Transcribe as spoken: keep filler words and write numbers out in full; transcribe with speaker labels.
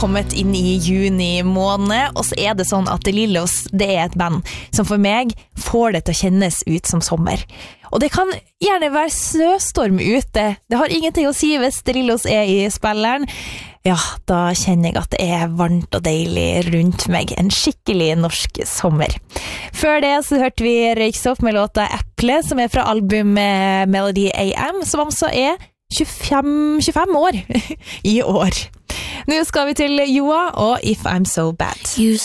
Speaker 1: kommet inn i juni måned, og så er det sånn at Lillos, det er et band som for meg får det til å kjennes ut som sommer. Og det kan gjerne være snøstorm ute. Det har ingenting å si hvis Lillos er i spilleren. Ja, da kjenner jeg at det er varmt og deilig rundt meg. En skikkelig norsk sommer. Før det så hørte vi Røyksopp med låta Eple, som er fra albumet Melody A M, som altså er tjuefem, tjuefem år i år. Nå skal vi til Joa og If I'm So Bad.